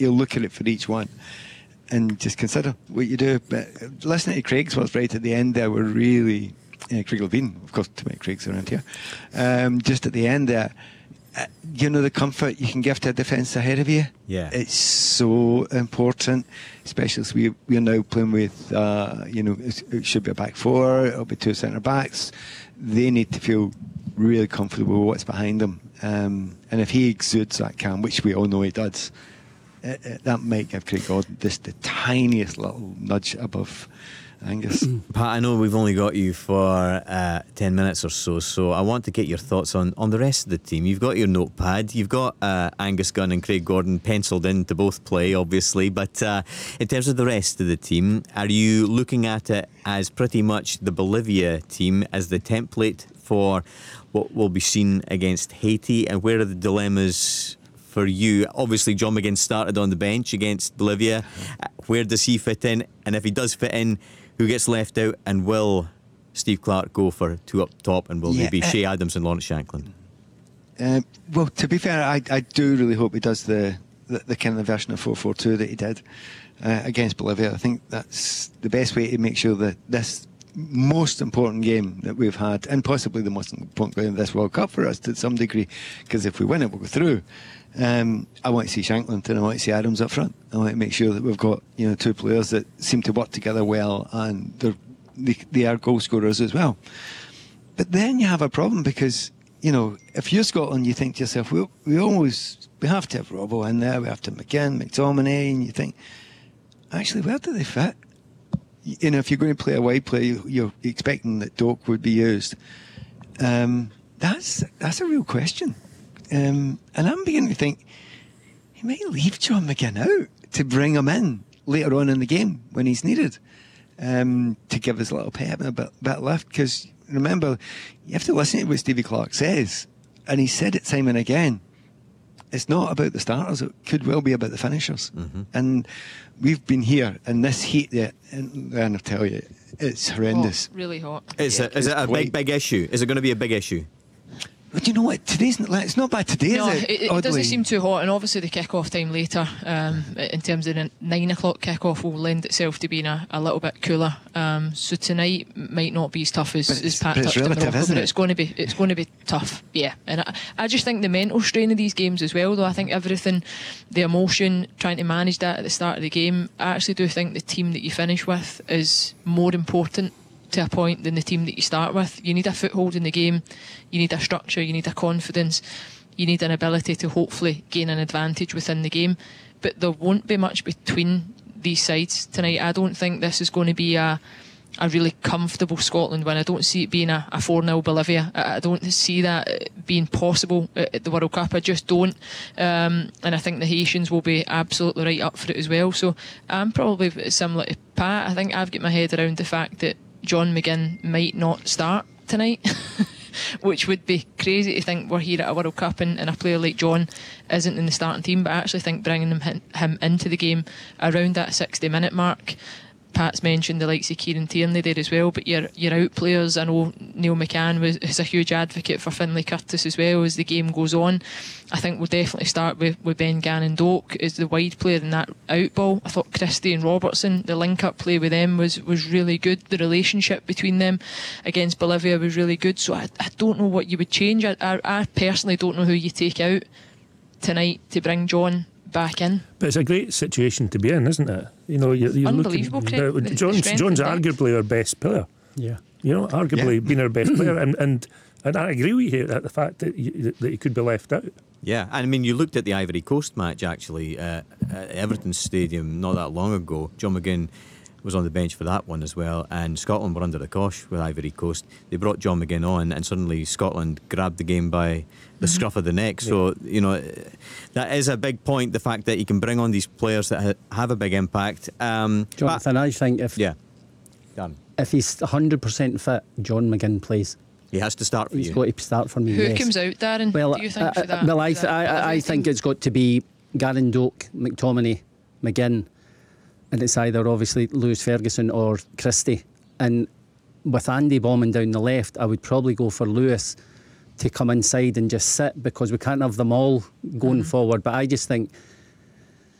you'll look at it for each one and just consider what you do. But listening to Craig's was right at the end there were really, Craig Levine, of course, too many Craigs around here, just at the end there, the comfort you can give to a defence ahead of you. Yeah, it's so important, especially as we're now playing with, it should be a back four, it'll be two centre backs. They need to feel really comfortable with what's behind them. And if he exudes that calm, which we all know he does, that might give Craig Gordon just the tiniest little nudge above Angus. Pat, I know we've only got you for 10 minutes or so I want to get your thoughts on the rest of the team. You've got your notepad, you've got Angus Gunn and Craig Gordon penciled in to both play, obviously, but in terms of the rest of the team, are you looking at it as pretty much the Bolivia team as the template for what will be seen against Haiti, and where are the dilemmas for you? Obviously John McGinn started on the bench against Bolivia. Where does he fit in? And if he does fit in, who gets left out? And will Steve Clarke go for two up top? And will maybe Shea Adams and Lawrence Shanklin? Well, to be fair, I do really hope he does the kind of version of 4-4-2 that he did against Bolivia. I think that's the best way to make sure that this most important game that we've had, and possibly the most important game of this World Cup for us to some degree, because if we win it, we'll go through. I want to see Shanklin and I want to see Adams up front. I want to make sure that we've got two players that seem to work together well, and they are goal scorers as well. But then you have a problem because if you're Scotland, you think to yourself, we have to have Robbo in there, we have to McGinn, McTominay, and you think, actually, where do they fit? If you're going to play a wide play, you're expecting that Doak would be used. That's a real question. And I'm beginning to think he might leave John McGinn out to bring him in later on in the game when he's needed, to give us a little pep and a bit lift. Because remember, you have to listen to what Stevie Clarke says, and he said it time and again. It's not about the starters, it could well be about the finishers. Mm-hmm. And we've been here in this heat, and I tell you, it's horrendous. Hot, really hot. Is it a big issue? Is it going to be a big issue? But you know what? It's not bad today, no, is it? It doesn't seem too hot, and obviously the kick-off time later, in terms of the 9 o'clock kick-off, will lend itself to being a little bit cooler. So tonight might not be as tough as Pat touched on Morocco, but it's going to be tough. Yeah, and I just think the mental strain of these games as well. Though I think everything, the emotion, trying to manage that at the start of the game, I actually do think the team that you finish with is more important to a point than the team that you start with. You need a foothold in the game, you need a structure, you need a confidence, you need an ability to hopefully gain an advantage within the game. But there won't be much between these sides tonight. I don't think this is going to be a really comfortable Scotland win. I don't see it being a 4-0 Bolivia. I don't see that being possible at the World Cup. I just don't. And I think the Haitians will be absolutely right up for it as well. So I'm probably similar to Pat. I think I've got my head around the fact that John McGinn might not start tonight, which would be crazy to think we're here at a World Cup and a player like John isn't in the starting team. But I actually think bringing him into the game around that 60-minute mark, Pat's mentioned the likes of Kieran Tierney there as well, but your out players, I know Neil McCann is a huge advocate for Finlay Curtis as well as the game goes on. I think we'll definitely start with Ben Gannon Doak as the wide player in that out ball. I thought Christie and Robertson, the link up play with them was really good. The relationship between them against Bolivia was really good. So I don't know what you would change. I personally don't know who you take out tonight to bring John back in. But it's a great situation to be in, isn't it? You're unbelievable. John's arguably our best player. Yeah. Arguably being our best player, and I agree with you at the fact that he could be left out. Yeah, I mean, you looked at the Ivory Coast match actually at Everton Stadium not that long ago. John McGinn was on the bench for that one as well, and Scotland were under the cosh with Ivory Coast. They brought John McGinn on, and suddenly Scotland grabbed the game by the scruff of the neck. So that is a big point, the fact that he can bring on these players that have a big impact. Jonathan, I think if he's 100% fit, John McGinn plays. He has to start for He's got to start for me. Who comes out, Darren? Well, do you think for that? Well, I think it's got to be Gannon Doak, McTominay, McGinn, and it's either obviously Lewis Ferguson or Christie. And with Andy bombing down the left, I would probably go for Lewis to come inside and just sit, because we can't have them all going forward. But I just think